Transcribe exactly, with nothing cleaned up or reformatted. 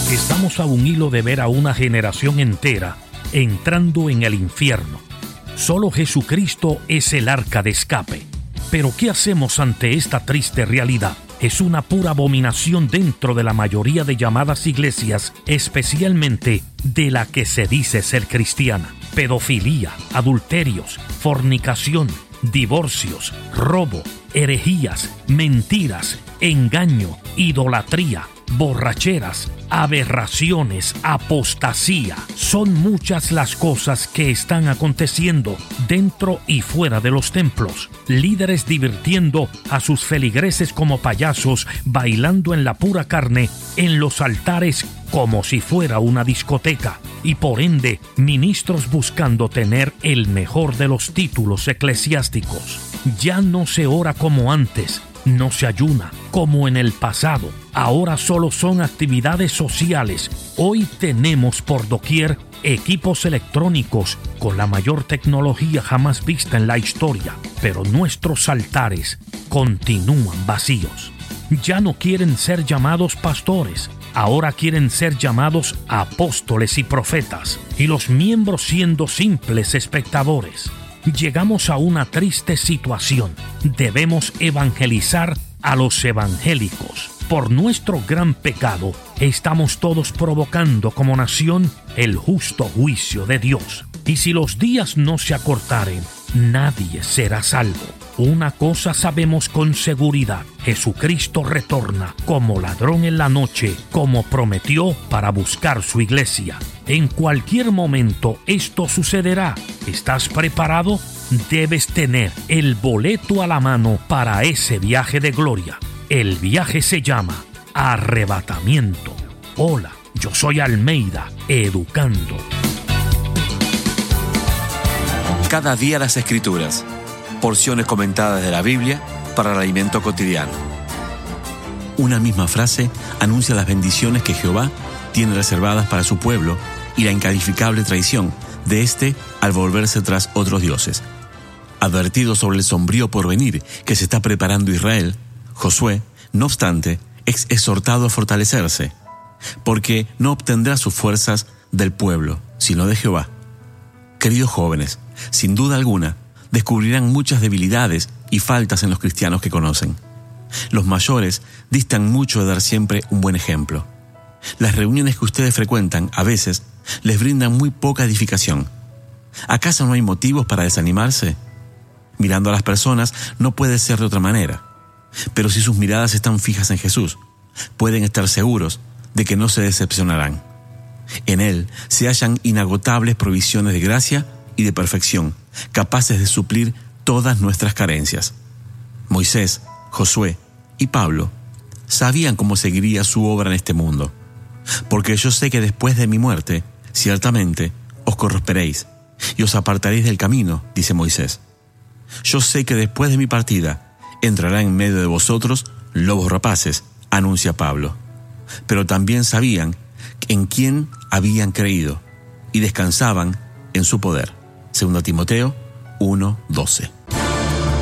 Estamos a un hilo de ver a una generación entera entrando en el infierno. Solo Jesucristo es el arca de escape. Pero ¿qué hacemos ante esta triste realidad? Es una pura abominación dentro de la mayoría de llamadas iglesias, especialmente de la que se dice ser cristiana. Pedofilia, adulterios, fornicación, divorcios, robo, herejías, mentiras, engaño, idolatría, borracheras, aberraciones, apostasía. Son muchas las cosas que están aconteciendo dentro y fuera de los templos. Líderes divirtiendo a sus feligreses como payasos, bailando en la pura carne en los altares como si fuera una discoteca. Y por ende, ministros buscando tener el mejor de los títulos eclesiásticos. Ya no se ora como antes. No se ayuna como en el pasado. Ahora solo son actividades sociales. Hoy tenemos por doquier equipos electrónicos con la mayor tecnología jamás vista en la historia. Pero nuestros altares continúan vacíos. Ya no quieren ser llamados pastores. Ahora quieren ser llamados apóstoles y profetas. Y los miembros siendo simples espectadores. Llegamos a una triste situación. Debemos evangelizar a los evangélicos. Por nuestro gran pecado, estamos todos provocando como nación el justo juicio de Dios. Y si los días no se acortaren, nadie será salvo. Una cosa sabemos con seguridad: Jesucristo retorna como ladrón en la noche, como prometió para buscar su iglesia. En cualquier momento esto sucederá. ¿Estás preparado? Debes tener el boleto a la mano para ese viaje de gloria. El viaje se llama arrebatamiento. Hola, yo soy Almeida, educando. Cada día las Escrituras. Porciones comentadas de la Biblia para el alimento cotidiano. Una misma frase anuncia las bendiciones que Jehová tiene reservadas para su pueblo y la incalificable traición de éste al volverse tras otros dioses. Advertido sobre el sombrío porvenir que se está preparando Israel, Josué, no obstante, es exhortado a fortalecerse, porque no obtendrá sus fuerzas del pueblo, sino de Jehová. Queridos jóvenes, sin duda alguna, descubrirán muchas debilidades y faltas en los cristianos que conocen. Los mayores distan mucho de dar siempre un buen ejemplo. Las reuniones que ustedes frecuentan a veces les brindan muy poca edificación. ¿Acaso no hay motivos para desanimarse? Mirando a las personas no puede ser de otra manera. Pero si sus miradas están fijas en Jesús, pueden estar seguros de que no se decepcionarán. En Él se hallan inagotables provisiones de gracia y de perfección, capaces de suplir todas nuestras carencias. Moisés, Josué y Pablo sabían cómo seguiría su obra en este mundo. Porque yo sé que después de mi muerte, ciertamente os corromperéis y os apartaréis del camino, dice Moisés. Yo sé que después de mi partida entrará en medio de vosotros lobos rapaces, anuncia Pablo. Pero también sabían en quién habían creído y descansaban en su poder. Segunda Timoteo uno doce.